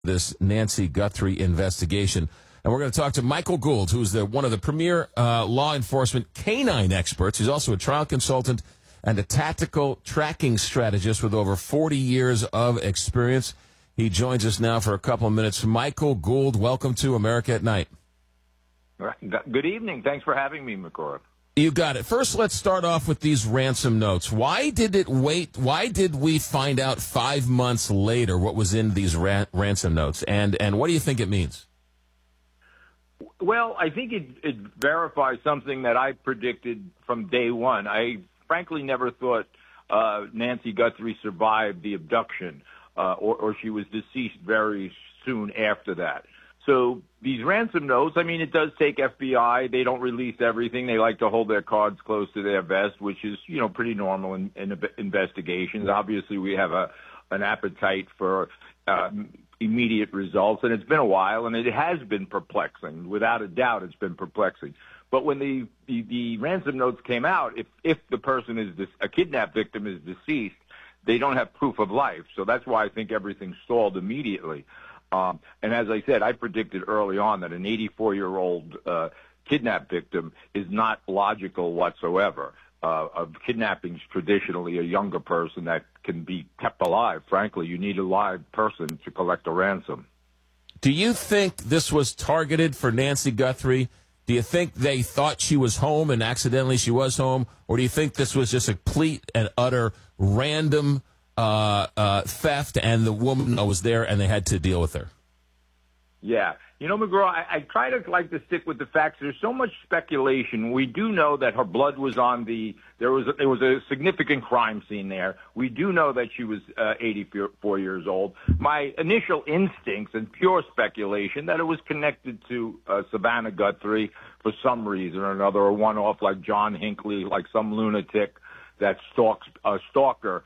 this Nancy Guthrie investigation. And we're going to talk to Michael Gould, who's one of the premier law enforcement canine experts. He's also a trial consultant and a tactical tracking strategist with over 40 years of experience. He joins us now for a couple of minutes. Michael Gould, welcome to America at Night. Good evening. Thanks for having me, McCord. You got it. First, let's start off with these ransom notes. Why did it wait? Why did we find out 5 months later what was in these ransom notes? And what do you think it means? Well, I think it verifies something that I predicted from day one. I frankly never thought Nancy Guthrie survived the abduction, or she was deceased very soon after that. So these ransom notes, I mean, it does take FBI. They don't release everything. They like to hold their cards close to their vest, which is, pretty normal in investigations. Obviously, we have an appetite for immediate results, and it's been a while, and it has been perplexing. Without a doubt, it's been perplexing. But when the ransom notes came out, if the person is a kidnapped victim is deceased, they don't have proof of life. So that's why I think everything stalled immediately. And as I said, I predicted early on that an 84-year-old kidnapped victim is not logical whatsoever. Kidnapping is traditionally a younger person that can be kept alive. Frankly, you need a live person to collect a ransom. Do you think this was targeted for Nancy Guthrie? Do you think they thought she was home and accidentally she was home? Or do you think this was just a complete and utter random theft, and the woman was there and they had to deal with her? Yeah. McGraw, I try to stick with the facts. There's so much speculation. We do know that her blood was on there was a significant crime scene there. We do know that she was 84 years old. My initial instincts and pure speculation that it was connected to Savannah Guthrie for some reason or another, or one-off like John Hinckley, like some lunatic that stalks a stalker.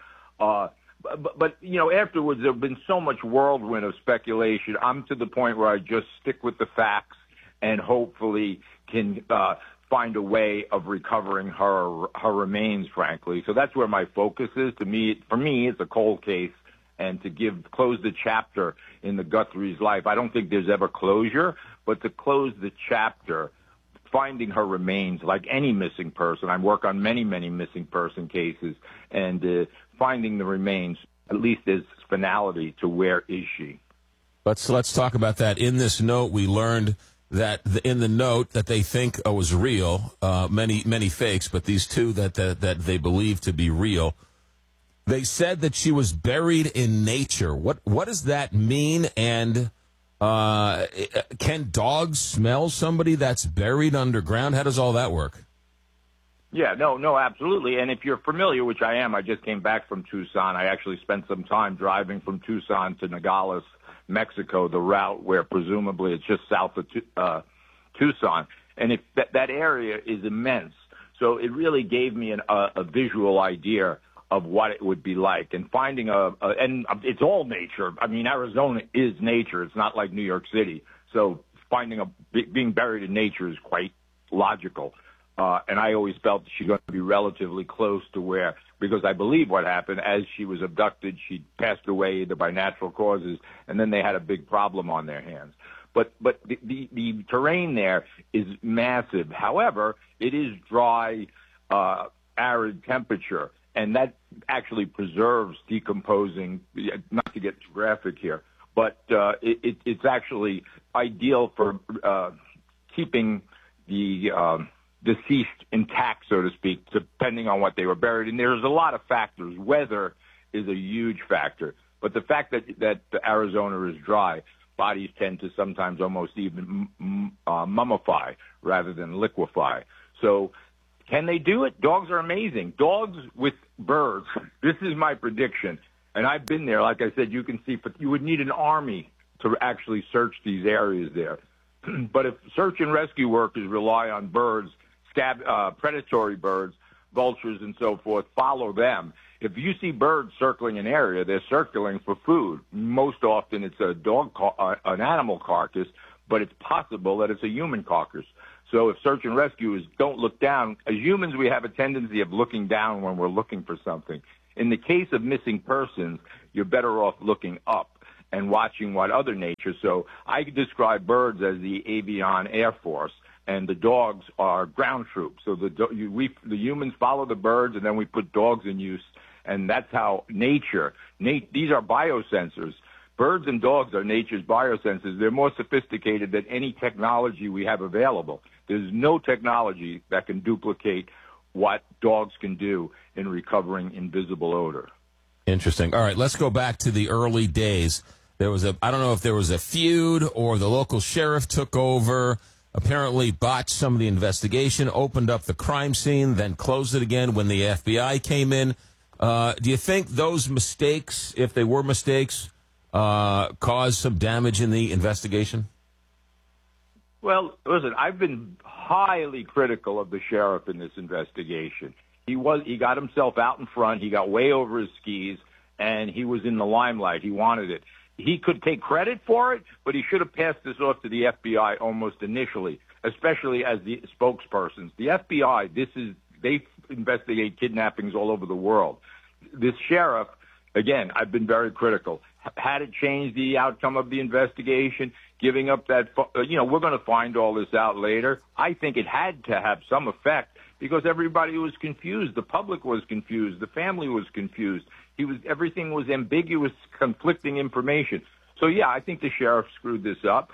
But afterwards, there have been so much whirlwind of speculation. I'm to the point where I just stick with the facts and hopefully can find a way of recovering her remains, frankly. So that's where my focus is. For me, it's a cold case. And to close the chapter in the Guthrie's life, I don't think there's ever closure, but to close the chapter, finding her remains, like any missing person. I work on many, many missing person cases, and finding the remains, at least there's finality to where is she. Let's talk about that. In this note, we learned that in the note that they think was real, many fakes, but these two that they believe to be real. They said that she was buried in nature. What does that mean? And can dogs smell somebody that's buried underground? How does all that work? Yeah, no, absolutely. And if you're familiar, which I am, I just came back from Tucson. I actually spent some time driving from Tucson to Nogales, Mexico, the route where presumably it's just south of Tucson. And if that area is immense. So it really gave me a visual idea of what it would be like. And finding and it's all nature. I mean, Arizona is nature. It's not like New York City. So being buried in nature is quite logical. And I always felt that she's going to be relatively close to because I believe what happened, as she was abducted, she passed away either by natural causes, and then they had a big problem on their hands. But the terrain there is massive. However, it is dry, arid temperature, and that actually preserves decomposing, not to get too graphic here, but it's actually ideal for keeping the deceased intact, so to speak, depending on what they were buried in. There's a lot of factors. Weather is a huge factor. But the fact that Arizona is dry, bodies tend to sometimes almost even mummify rather than liquefy. So can they do it? Dogs are amazing. Dogs with birds. This is my prediction. And I've been there. Like I said, you can see, you would need an army to actually search these areas there. But if search and rescue workers rely on birds, predatory birds, vultures and so forth, follow them. If you see birds circling an area, they're circling for food. Most often it's an animal carcass, but it's possible that it's a human carcass. So if search and rescuers don't look down, as humans we have a tendency of looking down when we're looking for something. In the case of missing persons, you're better off looking up. and watching what other nature. So I describe birds as the avian air force, and the dogs are ground troops. So the humans follow the birds, and then we put dogs in use, and that's how nature. These are biosensors. Birds and dogs are nature's biosensors. They're more sophisticated than any technology we have available. There's no technology that can duplicate what dogs can do in recovering invisible odor. Interesting. All right, let's go back to the early days. There was I don't know if there was a feud or the local sheriff took over, apparently botched some of the investigation, opened up the crime scene, then closed it again when the FBI came in. Do you think those mistakes, if they were mistakes, caused some damage in the investigation? Well, listen, I've been highly critical of the sheriff in this investigation. He got himself out in front. He got way over his skis, and he was in the limelight. He wanted it. He could take credit for it, but he should have passed this off to the FBI almost initially, especially as the spokespersons. The FBI, they investigate kidnappings all over the world. This sheriff, again, I've been very critical. Had it changed the outcome of the investigation, giving up that, we're going to find all this out later. I think it had to have some effect because everybody was confused. The public was confused. The family was confused. Everything was ambiguous, conflicting information. So, yeah, I think the sheriff screwed this up.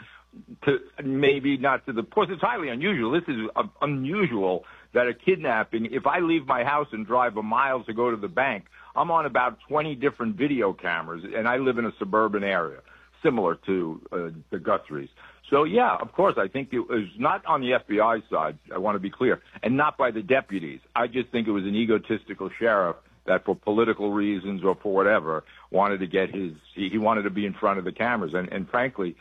Maybe not to the point. It's highly unusual. This is unusual that a kidnapping, if I leave my house and drive a mile to go to the bank, I'm on about 20 different video cameras, and I live in a suburban area, similar to the Guthries. So, yeah, of course, I think it was not on the FBI side, I want to be clear, and not by the deputies. I just think it was an egotistical sheriff that for political reasons or for whatever wanted to get he wanted to be in front of the cameras. And frankly,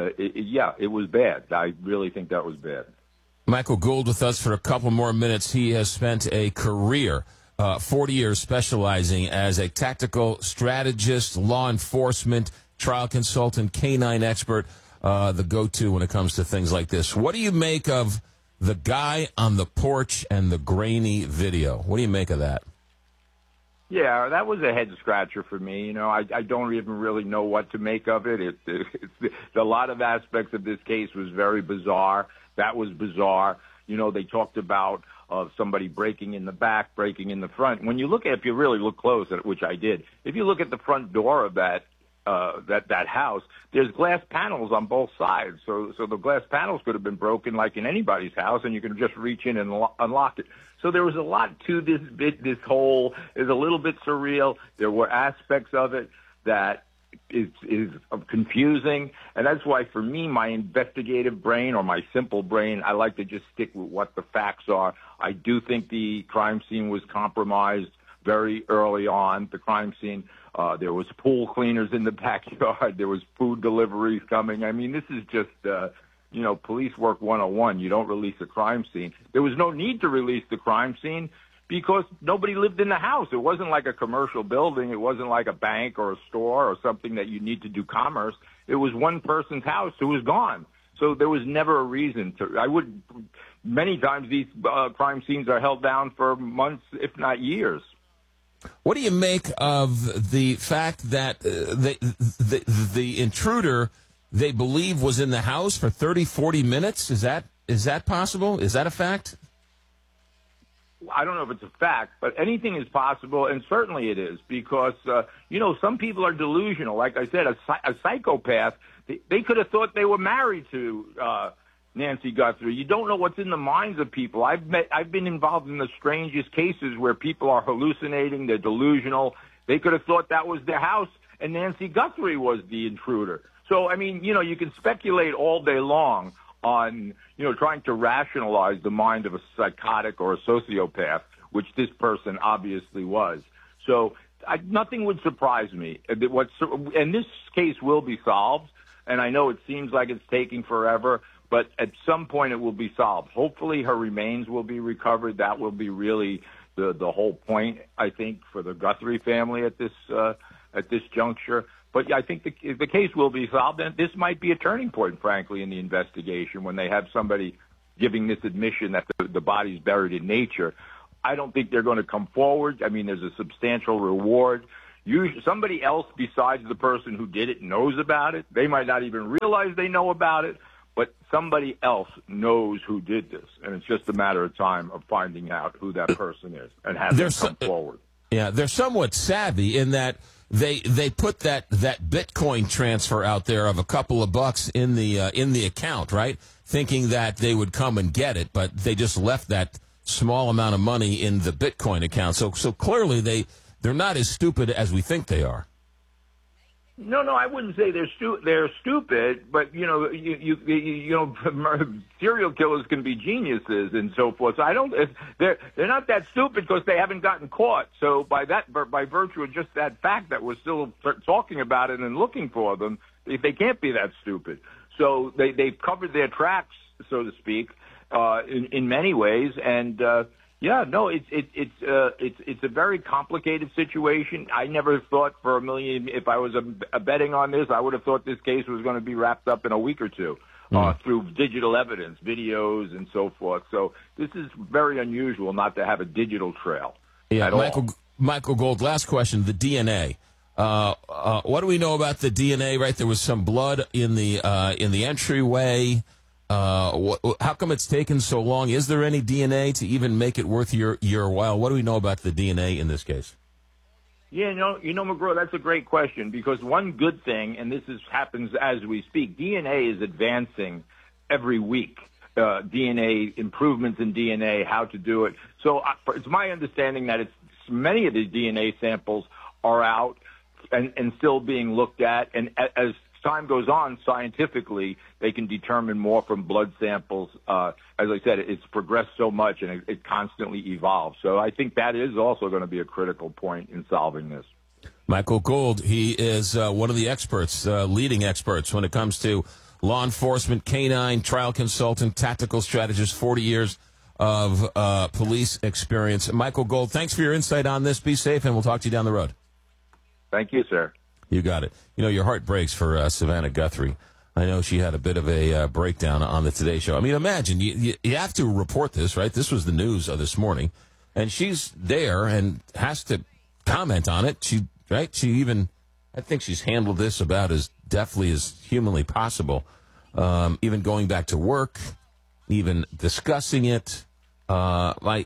it was bad. I really think that was bad. Michael Gould with us for a couple more minutes. He has spent a career, 40 years, specializing as a tactical strategist, law enforcement, trial consultant, canine expert, the go-to when it comes to things like this. What do you make of the guy on the porch and the grainy video? What do you make of that? Yeah, that was a head-scratcher for me. I don't even really know what to make of it. A lot of aspects of this case was very bizarre. That was bizarre. They talked about somebody breaking in the back, breaking in the front. If you really look close at it, which I did, if you look at the front door of that house, there's glass panels on both sides. So the glass panels could have been broken like in anybody's house, and you can just reach in and unlock it. So there was a lot to this bit. This whole is a little bit surreal. There were aspects of it that is confusing, and that's why for me, my investigative brain or my simple brain, I like to just stick with what the facts are. I do think the crime scene was compromised very early on. The crime scene, there was pool cleaners in the backyard. There was food deliveries coming. I mean, this is just police work 101. You don't release a crime scene. There was no need to release the crime scene because nobody lived in the house. It wasn't like a commercial building. It wasn't like a bank or a store or something that you need to do commerce. It was one person's house who was gone. So there was never a reason to. Many times these crime scenes are held down for months, if not years. What do you make of the fact that the intruder they believe was in the house for 30, 40 minutes? Is that possible? Is that a fact? I don't know if it's a fact, but anything is possible, and certainly it is, because, some people are delusional. Like I said, a psychopath, they could have thought they were married to Nancy Guthrie. You don't know what's in the minds of people. I've been involved in the strangest cases where people are hallucinating, they're delusional. They could have thought that was their house, and Nancy Guthrie was the intruder. So, you can speculate all day long on, trying to rationalize the mind of a psychotic or a sociopath, which this person obviously was. So nothing would surprise me. And this case will be solved, and I know it seems like it's taking forever, but at some point it will be solved. Hopefully her remains will be recovered. That will be really the whole point, I think, for the Guthrie family at this juncture. But yeah, I think the case will be solved, and this might be a turning point, frankly, in the investigation when they have somebody giving this admission that the body's buried in nature. I don't think they're going to come forward. I mean, there's a substantial reward. Somebody else besides the person who did it knows about it. They might not even realize they know about it, but somebody else knows who did this, and it's just a matter of time of finding out who that person is and have them come forward. Yeah, they're somewhat savvy in that they put that Bitcoin transfer out there of a couple of bucks in the account, right? Thinking that they would come and get it, but they just left that small amount of money in the Bitcoin account. So clearly they're not as stupid as we think they are. No, I wouldn't say they're stupid, but serial killers can be geniuses and so forth. So they're not that stupid because they haven't gotten caught. So by virtue of just that fact that we're still talking about it and looking for them, they can't be that stupid. So they've covered their tracks, so to speak, in many ways, and. It's a very complicated situation. I never thought for a million, if I was betting on this, I would have thought this case was going to be wrapped up in a week or two through digital evidence, videos, and so forth. So this is very unusual not to have a digital trail. Yeah, Michael Gold. Last question: the DNA. What do we know about the DNA? Right, there was some blood in the entryway. How come it's taken so long? Is there any DNA to even make it worth your while? What do we know about the DNA in this case? Yeah, McGraw, that's a great question, because one good thing, and this happens as we speak, DNA is advancing every week. DNA improvements in DNA, how to do it. So it's my understanding that many of the DNA samples are out and still being looked at, and as time goes on, scientifically, they can determine more from blood samples. As I said, it's progressed so much, and it constantly evolves. So I think that is also going to be a critical point in solving this. Michael Gold, he is one of the experts, leading experts when it comes to law enforcement, canine, trial consultant, tactical strategist, 40 years of police experience. Michael Gold, thanks for your insight on this. Be safe, and we'll talk to you down the road. Thank you, sir. You got it. Your heart breaks for Savannah Guthrie. I know she had a bit of a breakdown on the Today Show. I mean, imagine, you have to report this, right? This was the news of this morning, and she's there and has to comment on it. She even, I think she's handled this about as deftly as humanly possible, even going back to work, even discussing it. First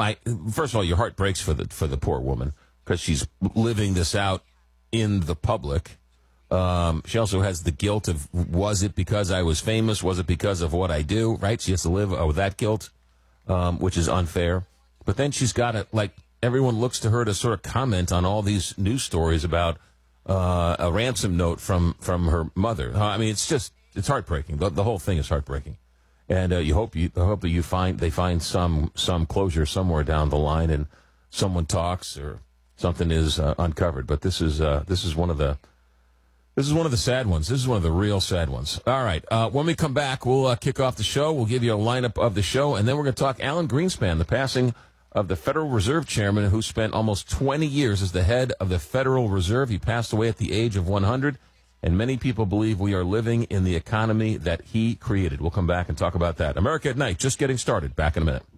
of all, your heart breaks for the poor woman because she's living this out in the public. She also has the guilt of, was it because I was famous? Was it because of what I do? Right? She has to live with that guilt, which is unfair. But then she's got to, everyone looks to her to sort of comment on all these news stories about a ransom note from her mother. I mean, it's heartbreaking. The whole thing is heartbreaking. And you hope that they find some closure somewhere down the line, and someone talks or something is uncovered. But this is one of the sad ones. This is one of the real sad ones. All right. When we come back, we'll kick off the show. We'll give you a lineup of the show, and then we're going to talk Alan Greenspan, the passing of the Federal Reserve Chairman, who spent almost 20 years as the head of the Federal Reserve. He passed away at the age of 100, and many people believe we are living in the economy that he created. We'll come back and talk about that. America at Night, just getting started. Back in a minute.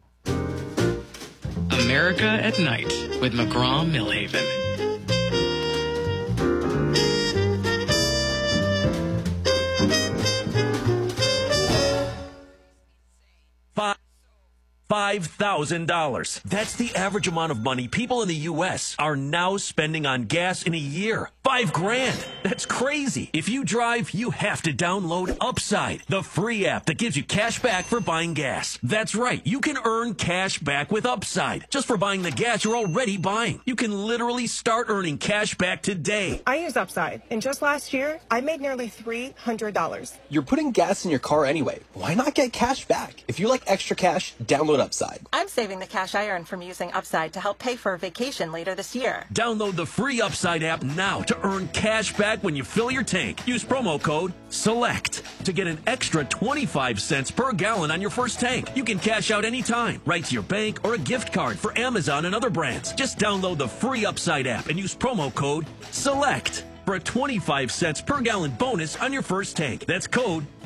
America at Night with McGraw-Milhaven. $5,000. That's the average amount of money people in the U.S. are now spending on gas in a year. $5,000. That's crazy. If you drive, you have to download Upside, the free app that gives you cash back for buying gas. That's right. You can earn cash back with Upside just for buying the gas you're already buying. You can literally start earning cash back today. I use Upside, and just last year, I made nearly $300. You're putting gas in your car anyway. Why not get cash back? If you like extra cash, download Upside. I'm saving the cash I earn from using Upside to help pay for a vacation later this year. Download the free Upside app now to earn cash back when you fill your tank. Use promo code SELECT to get an extra 25 cents per gallon on your first tank. You can cash out anytime, right to your bank or a gift card for Amazon and other brands. Just download the free Upside app and use promo code SELECT for a 25 cents per gallon bonus on your first tank. That's code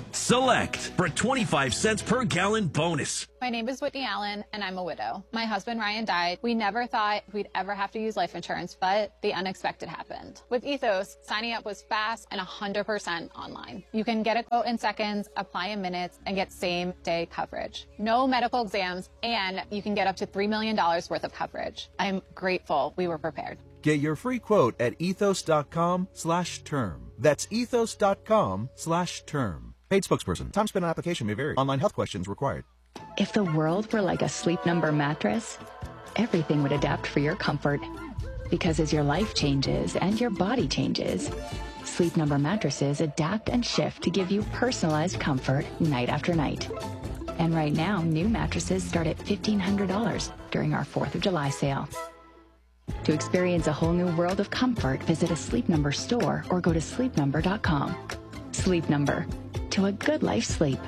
Select for a 25 cents per gallon bonus. My name is Whitney Allen, and I'm a widow. My husband, Ryan, died. We never thought we'd ever have to use life insurance, but the unexpected happened. With Ethos, signing up was fast and 100% online. You can get a quote in seconds, apply in minutes, and get same-day coverage. No medical exams, and you can get up to $3 million worth of coverage. I'm grateful we were prepared. Get your free quote at ethos.com/term. That's ethos.com/term. Paid spokesperson. Time spent on application may vary. Online health questions required. If the world were like a Sleep Number mattress, everything would adapt for your comfort. Because as your life changes and your body changes, Sleep Number mattresses adapt and shift to give you personalized comfort night after night. And right now, new mattresses start at $1,500 during our 4th of July sale. To experience a whole new world of comfort, visit a Sleep Number store or go to sleepnumber.com. Sleep Number. To a good life sleep.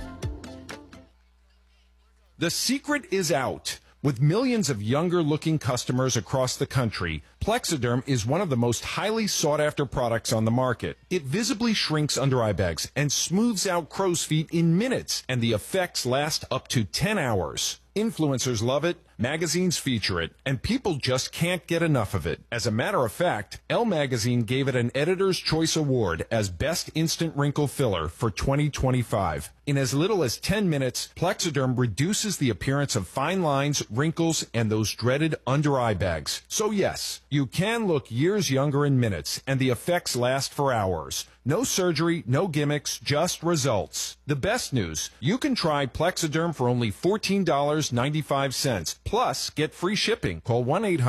The secret is out. With millions of younger-looking customers across the country, Plexiderm is one of the most highly sought-after products on the market. It visibly shrinks under-eye bags and smooths out crow's feet in minutes, and the effects last up to 10 hours. Influencers love it, magazines feature it, and people just can't get enough of it. As a matter of fact, Elle Magazine gave it an Editor's Choice Award as Best Instant Wrinkle Filler for 2025. In as little as 10 minutes, Plexiderm reduces the appearance of fine lines, wrinkles, and those dreaded under-eye bags. So yes, you can look years younger in minutes, and the effects last for hours. No surgery, no gimmicks, just results. The best news, you can try Plexiderm for only $14.95. Plus, get free shipping. Call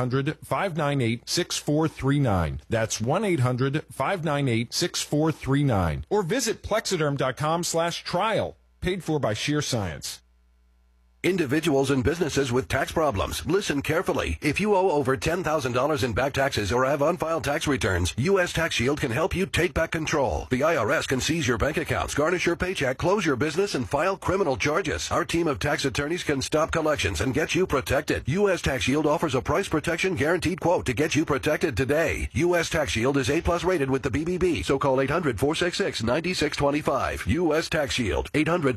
1-800-598-6439. That's 1-800-598-6439. Or visit Plexiderm.com/trial. Paid for by Sheer Science. Individuals and businesses with tax problems, listen carefully. If you owe over $10,000 in back taxes or have unfiled tax returns, U.S. Tax Shield can help you take back control. The IRS can seize your bank accounts, garnish your paycheck, close your business, and file criminal charges. Our team of tax attorneys can stop collections and get you protected. U.S. Tax Shield offers a price protection guaranteed quote to get you protected today. U.S. Tax Shield is A+ rated with the BBB, so call 800-466-9625. U.S. Tax Shield,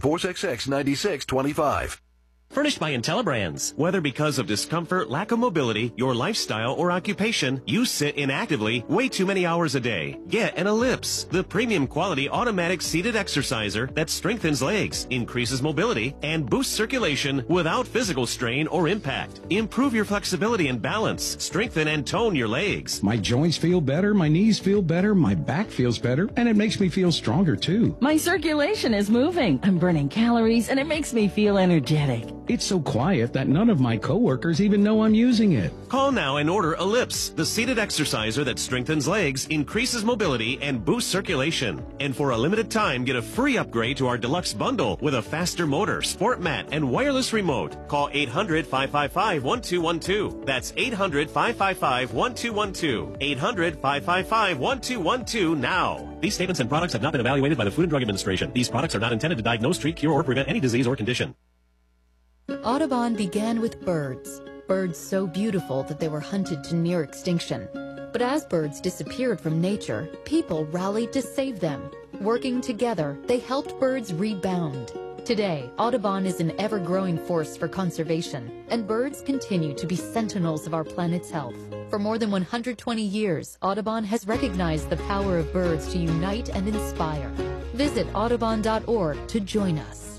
800-466-9625. Furnished by IntelliBrands. Whether because of discomfort, lack of mobility, your lifestyle, or occupation, you sit inactively way too many hours a day. Get an Ellipse, the premium quality automatic seated exerciser that strengthens legs, increases mobility, and boosts circulation without physical strain or impact. Improve your flexibility and balance. Strengthen and tone your legs. My joints feel better, my knees feel better, my back feels better, and it makes me feel stronger too. My circulation is moving. I'm burning calories, and it makes me feel energetic. It's so quiet that none of my coworkers even know I'm using it. Call now and order Ellipse, the seated exerciser that strengthens legs, increases mobility, and boosts circulation. And for a limited time, get a free upgrade to our deluxe bundle with a faster motor, sport mat, and wireless remote. Call 800-555-1212. That's 800-555-1212. 800-555-1212 now. These statements and products have not been evaluated by the Food and Drug Administration. These products are not intended to diagnose, treat, cure, or prevent any disease or condition. Audubon began with birds. Birds so beautiful that they were hunted to near extinction. But as birds disappeared from nature, people rallied to save them. Working together, they helped birds rebound. Today, Audubon is an ever-growing force for conservation, and birds continue to be sentinels of our planet's health. For more than 120 years, Audubon has recognized the power of birds to unite and inspire. Visit audubon.org to join us.